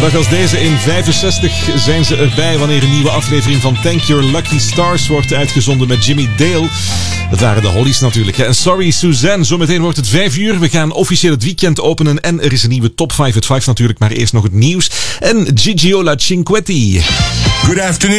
Dag als deze in 65 zijn ze erbij wanneer een nieuwe aflevering van Thank Your Lucky Stars wordt uitgezonden met Jimmy Dale. Dat waren de Hollies natuurlijk. En Sorry Suzanne, zometeen wordt het 5 uur. We gaan officieel het weekend openen en er is een nieuwe Top 5 at 5 natuurlijk, maar eerst nog het nieuws. En Gigiola Cinquetti. Good afternoon.